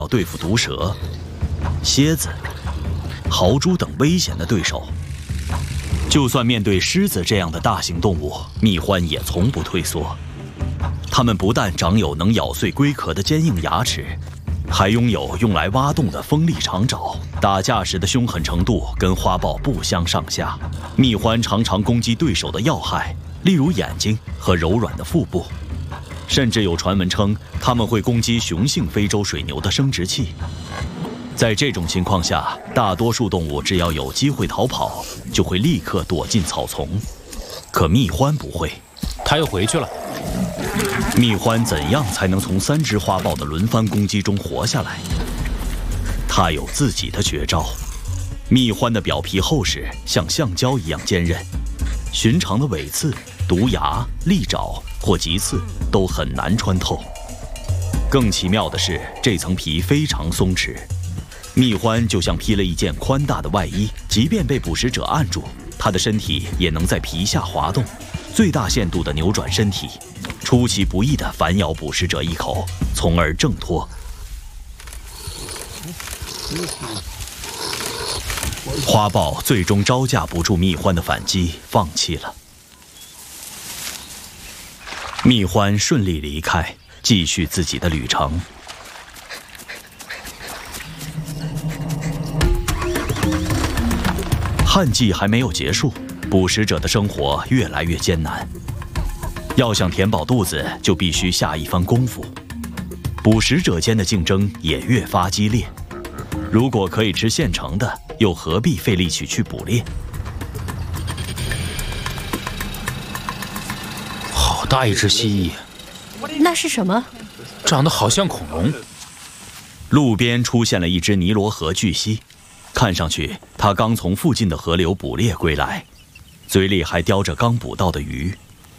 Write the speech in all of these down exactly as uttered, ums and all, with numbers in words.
要对付毒蛇、蝎子、豪猪等危险的对手。就算面对狮子这样的大型动物，蜜獾也从不退缩。它们不但长有能咬碎龟壳的坚硬牙齿，还拥有用来挖洞的锋利长爪，打架时的凶狠程度跟花豹不相上下。蜜獾常常攻击对手的要害，例如眼睛和柔软的腹部。甚至有传闻称，它们会攻击雄性非洲水牛的生殖器。在这种情况下，大多数动物只要有机会逃跑，就会立刻躲进草丛。可蜜獾不会， 它又回去了。 蜜獾怎样才能从三只花豹的轮番攻击中活下来？它有自己的绝招。蜜獾的表皮厚实，像橡胶一样坚韧，寻常的尾刺、毒牙、利爪或棘刺都很难穿透。更奇妙的是，这层皮非常松弛，蜜獾就像披了一件宽大的外衣，即便被捕食者按住，它的身体也能在皮下滑动，最大限度地扭转身体，出其不意地反咬捕食者一口，从而挣脱。花豹最终招架不住蜜獾的反击，放弃了。蜜獾顺利离开，继续自己的旅程。旱季还没有结束，捕食者的生活越来越艰难。要想填饱肚子，就必须下一番功夫。捕食者间的竞争也越发激烈。如果可以吃现成的，又何必费力气去捕猎？ 好大一只蜥蜴！ 那是什么？ 长得好像恐龙。 路边出现了一只尼罗河巨蜥，看上去它刚从附近的河流捕猎归来，嘴里还叼着刚捕到的鱼。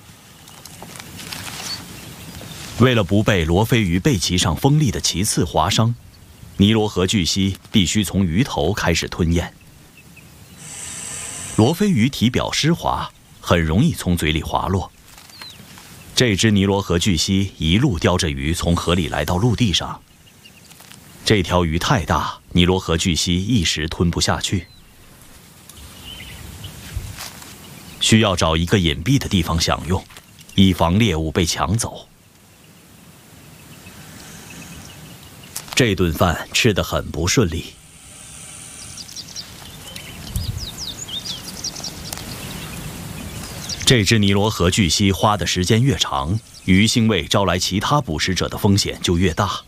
为了不被罗非鱼背鳍上锋利的鳍刺划伤，尼罗河巨蜥必须从鱼头开始吞咽。罗非鱼体表湿滑，很容易从嘴里滑落。这只尼罗河巨蜥一路叼着鱼从河里来到陆地上。这条鱼太大，尼罗河巨蜥一时吞不下去，需要找一个隐蔽的地方享用，以防猎物被抢走。这顿饭吃得很不顺利。这只尼罗河巨蜥花的时间越长，鱼腥味招来其他捕食者的风险就越大。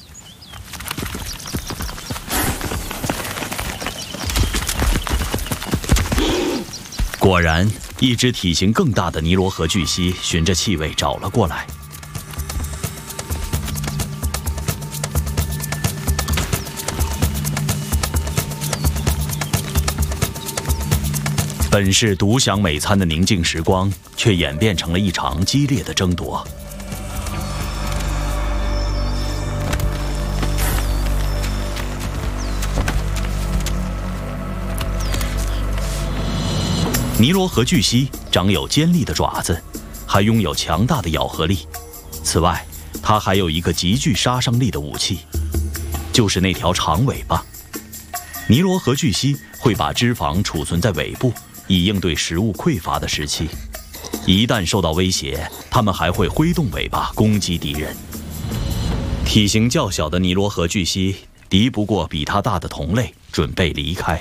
果然，一只体型更大的尼罗河巨蜥循着气味找了过来。本是独享美餐的宁静时光，却演变成了一场激烈的争夺。尼罗河巨蜥长有尖利的爪子，还拥有强大的咬合力。此外，它还有一个极具杀伤力的武器，就是那条长尾巴。尼罗河巨蜥会把脂肪储存在尾部，以应对食物匮乏的时期。一旦受到威胁，它们还会挥动尾巴攻击敌人。体型较小的尼罗河巨蜥敌不过比它大的同类，准备离开。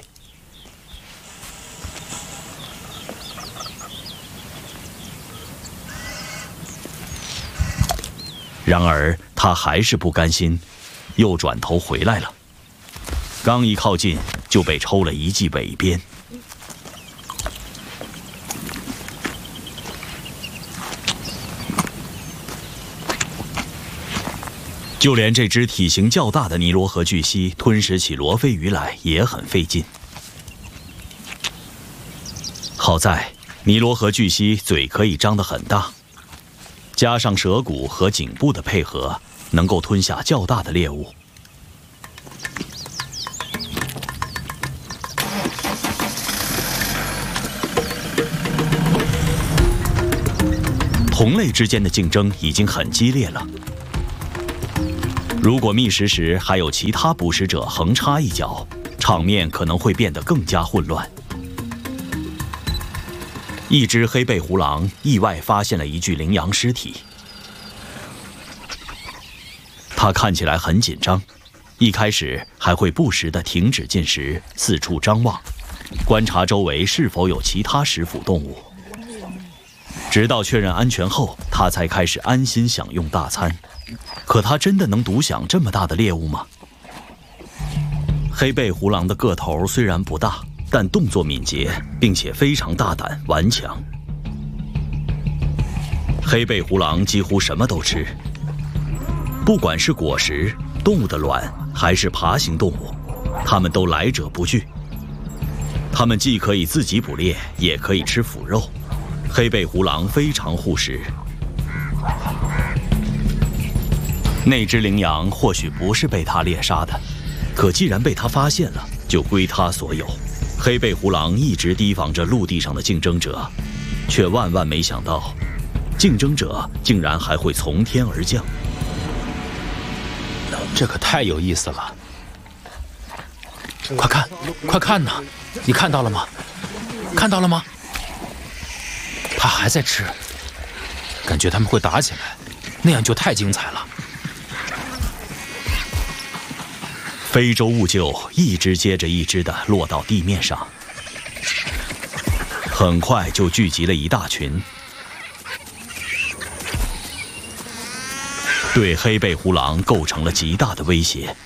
然而，它还是不甘心，又转头回来了。刚一靠近，就被抽了一记尾鞭。就连这只体型较大的尼罗河巨蜥吞食起罗非鱼来也很费劲。好在尼罗河巨蜥嘴可以张得很大，加上舌骨和颈部的配合，能够吞下较大的猎物。同类之间的竞争已经很激烈了。 如果觅食时还有其他捕食者横插一脚，场面可能会变得更加混乱。一只黑背狐狼意外发现了一具羚羊尸体，它看起来很紧张，一开始还会不时地停止进食，四处张望，观察周围是否有其他食腐动物。直到确认安全后，它才开始安心享用大餐。可它真的能独享这么大的猎物吗？黑背狐狼的个头虽然不大，但动作敏捷，并且非常大胆顽强。黑背狐狼几乎什么都吃，不管是果实、动物的卵，还是爬行动物，它们都来者不拒。它们既可以自己捕猎，也可以吃腐肉。黑背狐狼非常护食。那只羚羊或许不是被它猎杀的，可既然被它发现了，就归它所有。黑背狐狼一直提防着陆地上的竞争者，却万万没想到，竞争者竟然还会从天而降。 这可太有意思了！快看，快看呐！你看到了吗？看到了吗？它还在吃，感觉他们会打起来，那样就太精彩了。 非洲兀鹫一只接着一只地落到地面上，很快就聚集了一大群，对黑背狐狼构成了极大的威胁。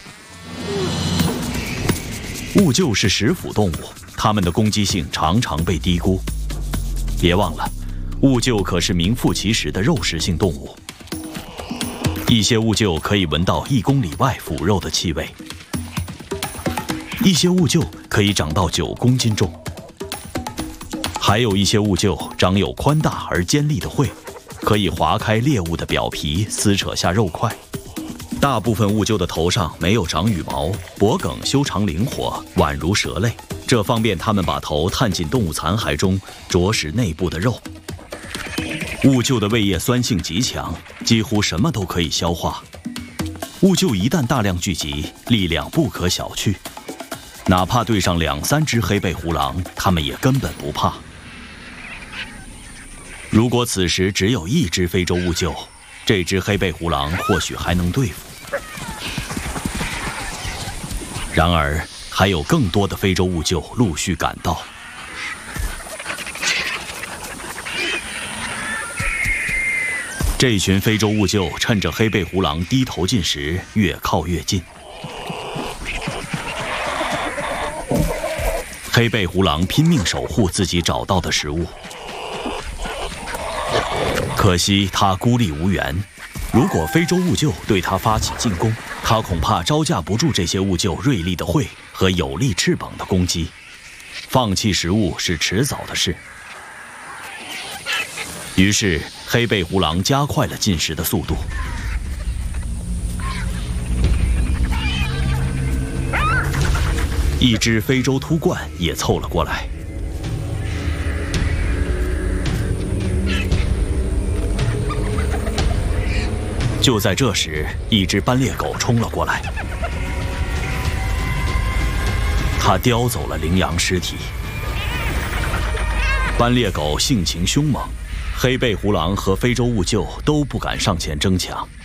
兀鹫是食腐动物，它们的攻击性常常被低估。别忘了，兀鹫可是名副其实的肉食性动物。一些兀鹫可以闻到一公里外腐肉的气味。一些兀鹫可以长到九公斤重，还有一些兀鹫长有宽大而尖利的喙，可以划开猎物的表皮，撕扯下肉块。大部分兀鹫的头上没有长羽毛，脖颈修长灵活，宛如蛇类，这方便它们把头探进动物残骸中，啄食内部的肉。兀鹫的胃液酸性极强，几乎什么都可以消化。兀鹫一旦大量聚集，力量不可小觑。哪怕对上两三只黑背狐狼，它们也根本不怕。如果此时只有一只非洲兀鹫，这只黑背狐狼或许还能对付。然而，还有更多的非洲兀鹫陆续赶到。这群非洲兀鹫趁着黑背狐狼低头进食，越靠越近。黑背狐狼拼命守护自己找到的食物，可惜它孤立无援。如果非洲兀鹫对它发起进攻，它恐怕招架不住这些兀鹫锐利的喙和有力翅膀的攻击，放弃食物是迟早的事。于是，黑背狐狼加快了进食的速度。一只非洲秃鹳也凑了过来。就在这时，一只斑鬣狗冲了过来，它叼走了羚羊尸体。斑鬣狗性情凶猛，黑背狐狼和非洲兀鹫都不敢上前争抢。